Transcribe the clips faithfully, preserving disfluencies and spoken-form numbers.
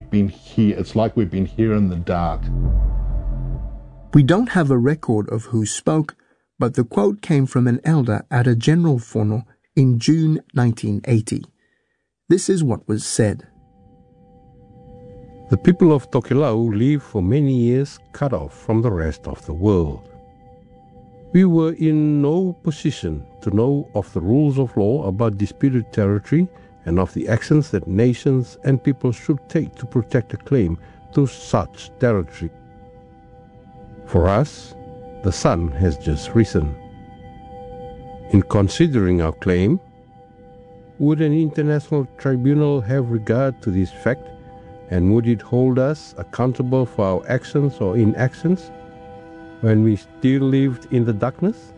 we've been here, it's like we've been here in the dark. We don't have a record of who spoke, but the quote came from an elder at a general whono in June nineteen eighty. This is what was said. The people of Tokelau lived for many years cut off from the rest of the world. We were in no position to know of the rules of law about disputed territory and of the actions that nations and people should take to protect a claim to such territory. For us, the sun has just risen. In considering our claim, would an international tribunal have regard to this fact, and would it hold us accountable for our actions or inactions when we still lived in the darkness?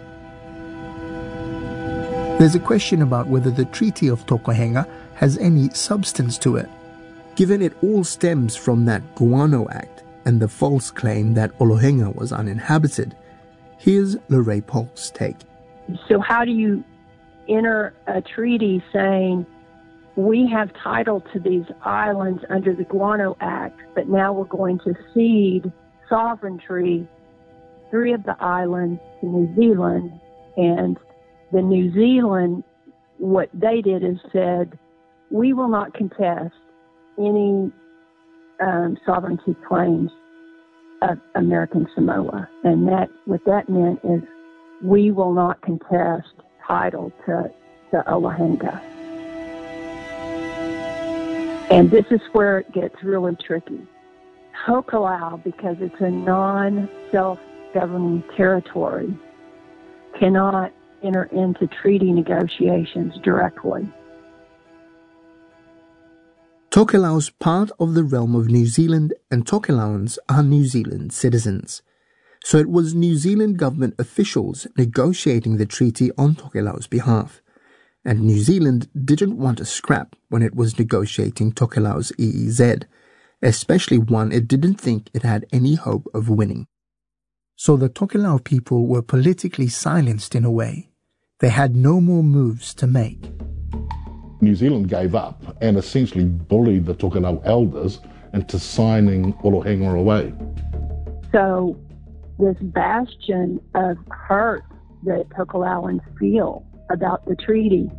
There's a question about whether the Treaty of Tokohenga has any substance to it, given it all stems from that Guano Act and the false claim that Olohenga was uninhabited. Here's Lorraine Polk's take. So how do you enter a treaty saying, we have title to these islands under the Guano Act, but now we're going to cede sovereignty, three of the islands, to New Zealand, and the New Zealand, what they did is said, we will not contest any um, sovereignty claims of American Samoa. And that what that meant is we will not contest title to, to Olohenga. And this is where it gets really tricky. Tokelau, because it's a non-self-governing territory, cannot enter into treaty negotiations directly. Tokelau's part of the realm of New Zealand, and Tokelauans are New Zealand citizens. So it was New Zealand government officials negotiating the treaty on Tokelau's behalf. And New Zealand didn't want a scrap when it was negotiating Tokelau's E E Z, especially one it didn't think it had any hope of winning. So the Tokelau people were politically silenced in a way. They had no more moves to make. New Zealand gave up and essentially bullied the Tokelau elders into signing Olohenga away. So this bastion of hurt that Tokelauans feel about the treaty,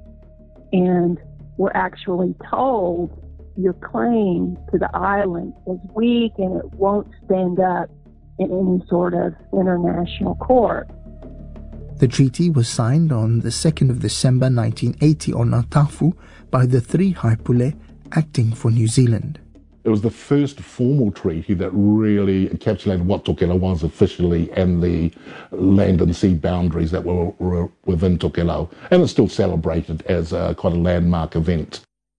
and we're actually told your claim to the island is weak and it won't stand up in any sort of international court. The treaty was signed on the second of December nineteen eighty on Atafu by the three haipule acting for New Zealand. It was the first formal treaty that really encapsulated what Tokelau was officially and the land and sea boundaries that were, were within Tokelau. And it's still celebrated as a, quite a landmark event.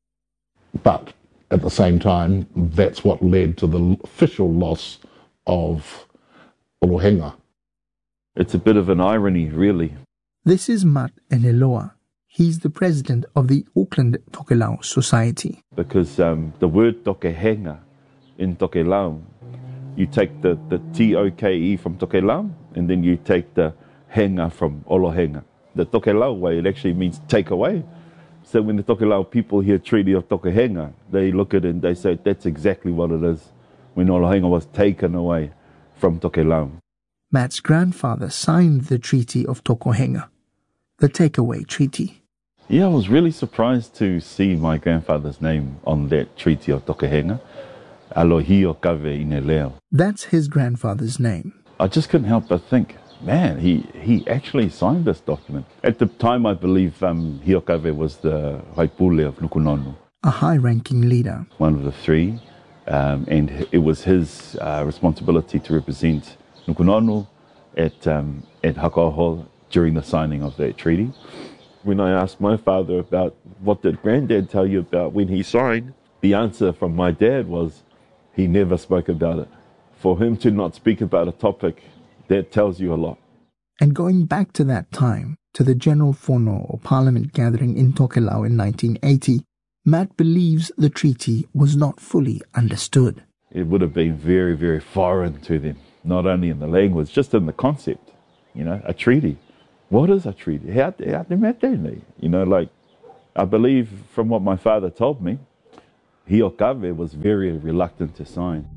But at the same time, that's what led to the official loss of Olohenga. It's a bit of an irony, really. This is Mat Eneloa. He's the president of the Auckland Tokelau Society. Because um, the word Tokehenga in Tokelau, you take the, the T O K E from Tokelau, and then you take the henga from Olohenga. The Tokelau way, it actually means take away. So when the Tokelau people hear Treaty of Tokehenga, they look at it and they say, that's exactly what it is, when Olohenga was taken away from Tokelau. Matt's grandfather signed the Treaty of Tokehenga, the takeaway treaty. Yeah, I was really surprised to see my grandfather's name on that Treaty of Tokehenga, Alohio Kave Ineleo. That's his grandfather's name. I just couldn't help but think, man, he, he actually signed this document. At the time, I believe um, Hiokave was the haipule of Nukunonu. A high-ranking leader. One of the three, um, and it was his uh, responsibility to represent Nukunonu at, um, at Hakaho during the signing of that treaty. When I asked my father about what did Granddad tell you about when he signed, the answer from my dad was he never spoke about it. For him to not speak about a topic, that tells you a lot. And going back to that time, to the General Whono or Parliament gathering in Tokelau in nineteen eighty, Matt believes the treaty was not fully understood. It would have been very, very foreign to them, not only in the language, just in the concept. You know, a treaty. What is a treaty? How, how they met they? You know, like, I believe from what my father told me, Hiokawe was very reluctant to sign.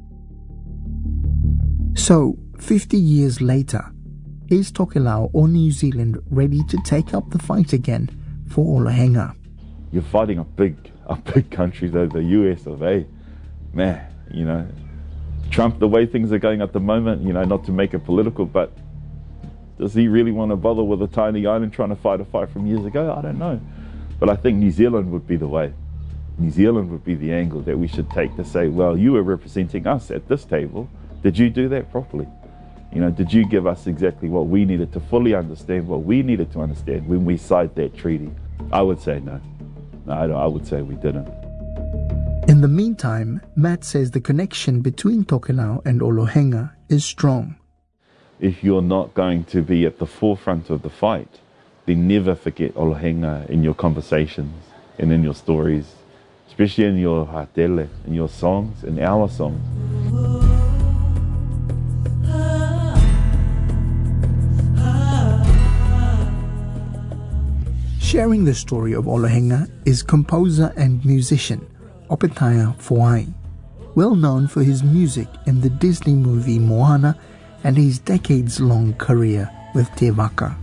So, fifty years later, is Tokelau or New Zealand ready to take up the fight again for Olohenga? You're fighting a big, a big country though, the U S of A. Man, you know, Trump, the way things are going at the moment, you know, not to make it political, but does he really want to bother with a tiny island trying to fight a fight from years ago? I don't know. But I think New Zealand would be the way. New Zealand would be the angle that we should take to say, well, you were representing us at this table. Did you do that properly? You know, did you give us exactly what we needed to fully understand, what we needed to understand when we signed that treaty? I would say no. No, I, don't, I would say we didn't. In the meantime, Matt says the connection between Tokelau and Olohenga is strong. If you're not going to be at the forefront of the fight, then never forget Olohenga in your conversations and in your stories, especially in your hatele, in your songs, in our songs. Sharing the story of Olohenga is composer and musician Opetaia Foai, well known for his music in the Disney movie Moana and his decades-long career with Te Waka.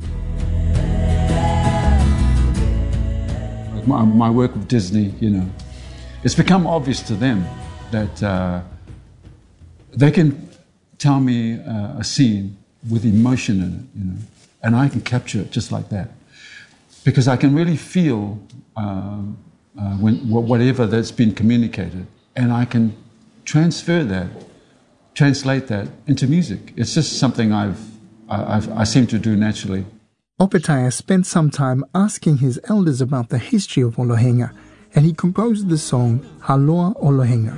My, my work with Disney, you know, it's become obvious to them that uh, they can tell me uh, a scene with emotion in it, you know, and I can capture it just like that. Because I can really feel uh, uh, when, whatever that's been communicated, and I can transfer that, translate that into music. It's just something I've, I've I seem to do naturally. Opetaia spent some time asking his elders about the history of Olohenga, and he composed the song Haloa Olohenga.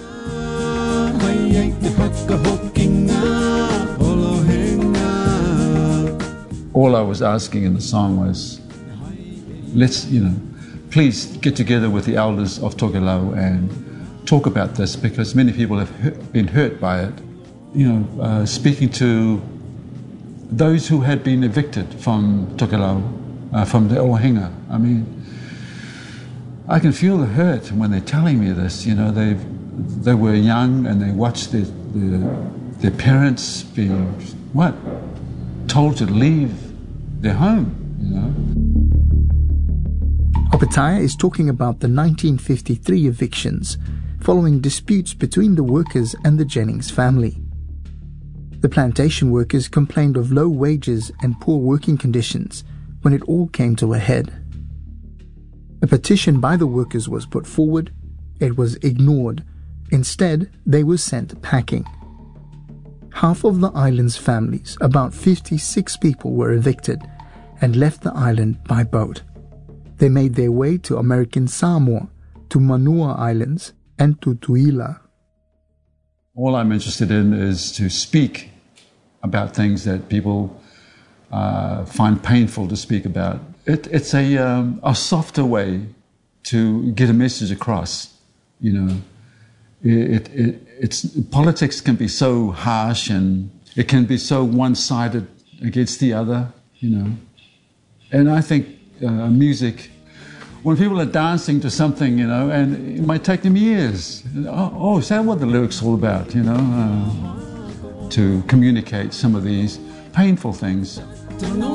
All I was asking in the song was, let's, you know, please get together with the elders of Tokelau and talk about this, because many people have hurt, been hurt by it. You know, uh, speaking to those who had been evicted from Tokelau, uh, from the Olohenga. I mean, I can feel the hurt when they're telling me this. You know, they they were young and they watched their, their, their parents being, what, told to leave their home, you know. Opetaia is talking about the nineteen fifty-three evictions following disputes between the workers and the Jennings family. The plantation workers complained of low wages and poor working conditions when it all came to a head. A petition by the workers was put forward. It was ignored. Instead, they were sent packing. Half of the island's families, about fifty-six people, were evicted and left the island by boat. They made their way to American Samoa, to Manua Islands, and to Tuila. All I'm interested in is to speak about things that people uh, find painful to speak about. It, it's a, um, a softer way to get a message across, you know. It, it, it's, politics can be so harsh and it can be so one-sided against the other, you know. And I think uh, music, when people are dancing to something, you know, and it might take them years. Oh, oh is that what the lyrics are all about, you know? Uh, to communicate some of these painful things.